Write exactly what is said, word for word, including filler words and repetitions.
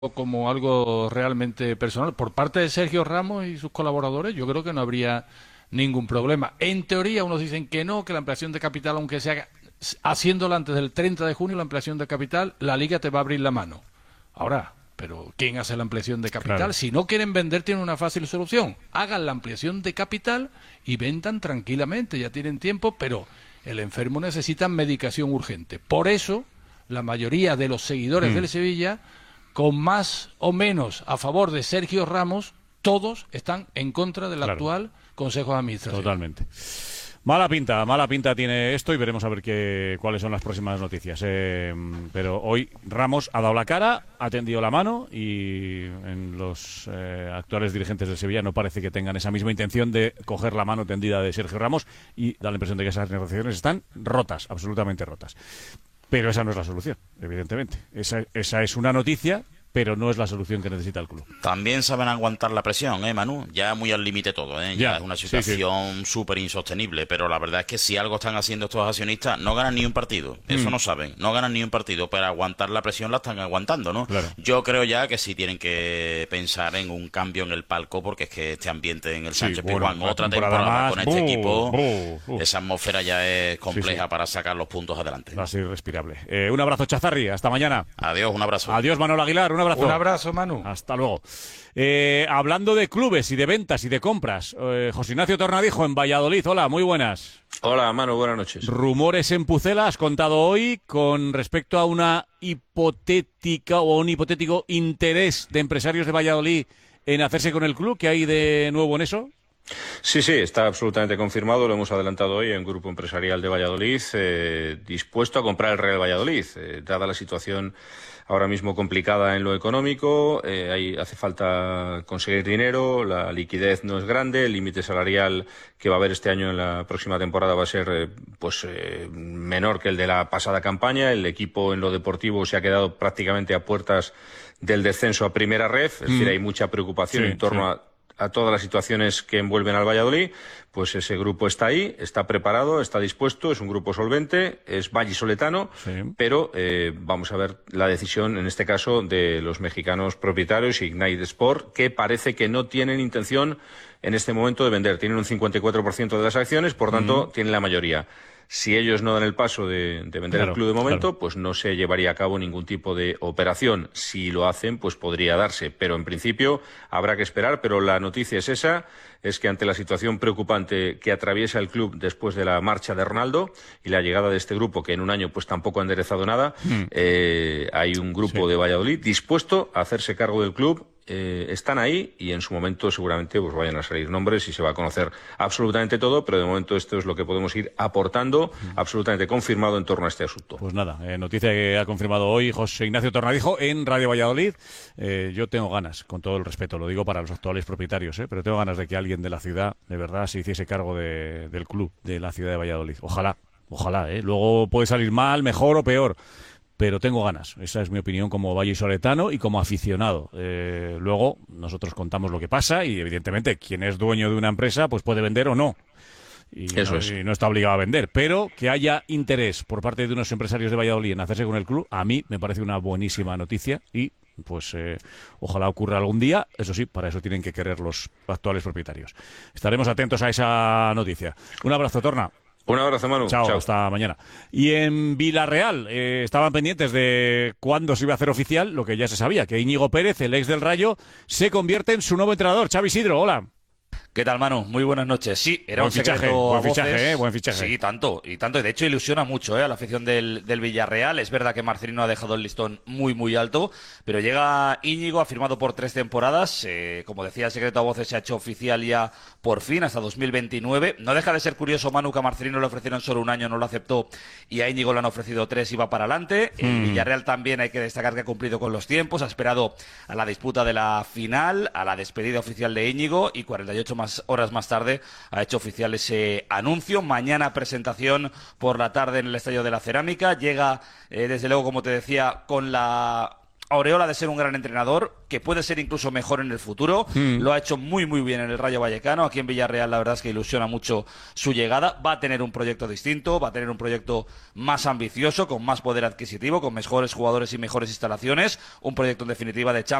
como algo realmente personal. Por parte de Sergio Ramos y sus colaboradores, yo creo que no habría ningún problema. En teoría, unos dicen que no, que la ampliación de capital, aunque se haga haciéndola antes del treinta de junio, la ampliación de capital, la Liga te va a abrir la mano. Ahora, pero ¿quién hace la ampliación de capital? Claro. Si no quieren vender, tienen una fácil solución. Hagan la ampliación de capital y vendan tranquilamente, ya tienen tiempo, pero el enfermo necesita medicación urgente. Por eso, la mayoría de los seguidores Mm. del Sevilla, con más o menos a favor de Sergio Ramos, todos están en contra del Claro. actual Consejo de Administración. Totalmente. Mala pinta, mala pinta tiene esto y veremos a ver qué, cuáles son las próximas noticias. Eh, pero hoy Ramos ha dado la cara, ha tendido la mano y en los eh, actuales dirigentes del Sevilla no parece que tengan esa misma intención de coger la mano tendida de Sergio Ramos y da la impresión de que esas negociaciones están rotas, absolutamente rotas. Pero esa no es la solución, evidentemente. Esa, esa es una noticia, pero no es la solución que necesita el club. También saben aguantar la presión, ¿eh, Manu? Ya muy al límite todo, ¿eh? Ya, Ya, es una sí, situación súper insostenible, pero la verdad es que si algo están haciendo estos accionistas, no ganan ni un partido. Eso Mm. no saben, no ganan ni un partido, pero aguantar la presión la están aguantando, ¿no? Claro. Yo creo ya que sí tienen que pensar en un cambio en el palco, porque es que este ambiente en el Sí, Sánchez bueno, Pizjuán, una otra temporada temporada más, con este buh, equipo, buh, buh. esa atmósfera ya es compleja Sí, sí. para sacar los puntos adelante. Va a ser irrespirable. Eh, un abrazo, Chazarri, hasta mañana. Adiós, un abrazo. Adiós, Manuel Aguilar, un abrazo. Un abrazo, Manu. Hasta luego. Eh, hablando de clubes y de ventas y de compras, eh, José Ignacio Tornadijo en Valladolid. Hola, muy buenas. Hola, Manu, buenas noches. Rumores en Pucela has contado hoy con respecto a una hipotética o un hipotético interés de empresarios de Valladolid en hacerse con el club. ¿Qué hay de nuevo en eso? Sí, sí, está absolutamente confirmado, lo hemos adelantado hoy en Grupo Empresarial de Valladolid, eh, dispuesto a comprar el Real Valladolid, eh, dada la situación ahora mismo complicada en lo económico, eh, ahí hace falta conseguir dinero, la liquidez no es grande, el límite salarial que va a haber este año en la próxima temporada va a ser eh, pues eh, menor que el de la pasada campaña, el equipo en lo deportivo se ha quedado prácticamente a puertas del descenso a Primera Ref, es decir, hay mucha preocupación Sí, en torno sí. a a todas las situaciones que envuelven al Valladolid, pues ese grupo está ahí, está preparado, está dispuesto, es un grupo solvente, es vallisoletano, Sí. pero eh, vamos a ver la decisión, en este caso, de los mexicanos propietarios, Ignite Sport, que parece que no tienen intención en este momento de vender. Tienen un cincuenta y cuatro por ciento de las acciones, por tanto, Mm. tienen la mayoría. Si ellos no dan el paso de, de vender Claro, el club de momento, claro. pues no se llevaría a cabo ningún tipo de operación. Si lo hacen, pues podría darse. Pero en principio habrá que esperar. Pero la noticia es esa, es que ante la situación preocupante que atraviesa el club después de la marcha de Ronaldo y la llegada de este grupo, que en un año pues tampoco ha enderezado nada, Mm. eh, hay un grupo Sí. de Valladolid dispuesto a hacerse cargo del club. Eh, están ahí y en su momento seguramente pues vayan a salir nombres y se va a conocer absolutamente todo, pero de momento esto es lo que podemos ir aportando, absolutamente confirmado en torno a este asunto. Pues nada, eh, noticia que ha confirmado hoy José Ignacio Tornadijo en Radio Valladolid. Eh, yo tengo ganas, con todo el respeto, lo digo para los actuales propietarios, eh, pero tengo ganas de que alguien de la ciudad de verdad se hiciese cargo de- del club de la ciudad de Valladolid. Ojalá, ojalá. Eh. Luego puede salir mal, mejor o peor. Pero tengo ganas, esa es mi opinión como vallisoletano y como aficionado. Eh, luego nosotros contamos lo que pasa y evidentemente quien es dueño de una empresa pues puede vender o no. Y Eso no, es. y no está obligado a vender, pero que haya interés por parte de unos empresarios de Valladolid en hacerse con el club, a mí me parece una buenísima noticia y pues eh, ojalá ocurra algún día. Eso sí, para eso tienen que querer los actuales propietarios. Estaremos atentos a esa noticia. Un abrazo, Torna. Un abrazo, Manu. Chao, hasta mañana. Y en Villarreal eh, estaban pendientes de cuándo se iba a hacer oficial lo que ya se sabía, que Íñigo Pérez, el ex del Rayo, se convierte en su nuevo entrenador. Xavi Isidro, hola. ¿Qué tal, Manu? Muy buenas noches. Sí, era Buen un secreto fichaje, a buen voces. fichaje, ¿eh? Buen fichaje. Sí, tanto, y tanto. Y de hecho ilusiona mucho ¿eh? a la afición del, del Villarreal. Es verdad que Marcelino ha dejado el listón muy, muy alto, pero llega Íñigo, ha firmado por tres temporadas. Eh, como decía, el secreto a voces se ha hecho oficial ya por fin, hasta dos mil veintinueve. No deja de ser curioso, Manu, que a Marcelino le ofrecieron solo un año, no lo aceptó, y a Íñigo le han ofrecido tres y va para adelante. El Mm. Villarreal también hay que destacar que ha cumplido con los tiempos, ha esperado a la disputa de la final, a la despedida oficial de Íñigo, y cuarenta y ocho más horas más tarde ha hecho oficial ese anuncio. Mañana presentación por la tarde en el Estadio de la Cerámica. Llega, eh, desde luego, como te decía, con la aureola de ser un gran entrenador, que puede ser incluso mejor en el futuro. Mm. Lo ha hecho muy muy bien en el Rayo Vallecano. Aquí en Villarreal la verdad es que ilusiona mucho su llegada. Va a tener un proyecto distinto, va a tener un proyecto más ambicioso, con más poder adquisitivo, con mejores jugadores y mejores instalaciones. Un proyecto en definitiva de Champions.